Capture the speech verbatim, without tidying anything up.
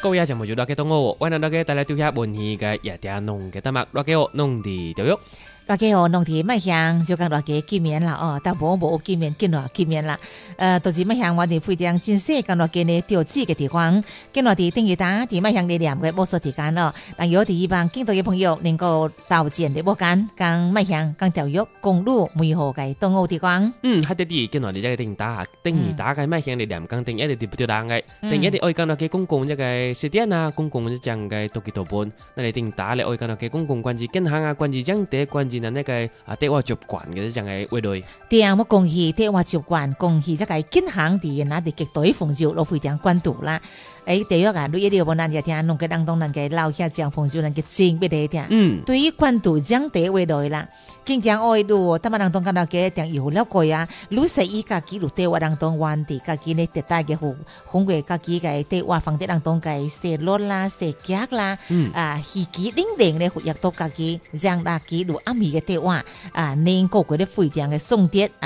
各位聽眾朋友，大家好，歡迎大家帶來收聽文戲嘅夜店農嘅節目，大家好，農地教育。 大家好，農地麥鄉就跟大家見面啦哦，但無無見面，見落見面啦。呃，就是麥鄉我哋非常真實跟大家呢標誌嘅地方，跟落地等於打地麥鄉呢兩個魔術時間咯。但有地方見到嘅朋友能夠到見的無間，講麥鄉講教育公路美好嘅東澳地方。 嗯，喺啲啲見落地即係等打，等於打嘅麥鄉呢兩間，等一啲啲不掉單嘅，等一啲愛講到嘅公共一個時點啊，公共一張嘅多幾多半，那你等打咧愛講到嘅公共關係跟行啊，關係將地關係。那個啊，對我習慣嘅就係為對。 對啊，我恭喜對我習慣，恭喜這個建行地那啲極度豐收，都非常關注啦。誒，第一啊，你一定要幫人家聽，弄個當當人家老下講豐收，人家真俾你聽。嗯，對於關注將地為對啦，經常愛路，他們當當看到嘅點有了過啊，如實依家記錄對我當當玩地，家己呢特大嘅好，紅過家己嘅對我放啲當當嘅寫落啦、寫腳啦，啊，戲機零零咧，亦都家己讓大記錄阿咪嘅對話啊，能夠嗰啲非常嘅送碟。